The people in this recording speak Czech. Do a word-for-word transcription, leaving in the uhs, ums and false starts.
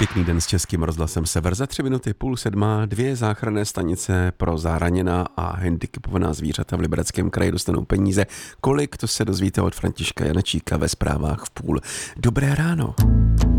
Pěkný den s Českým rozhlasem Sever. Za tři minuty půl sedmá dvě záchranné stanice pro zraněná a handicapovaná zvířata v Libereckém kraji dostanou peníze. Kolik, to se dozvíte od Františka Janečíka ve zprávách v půl. Dobré ráno.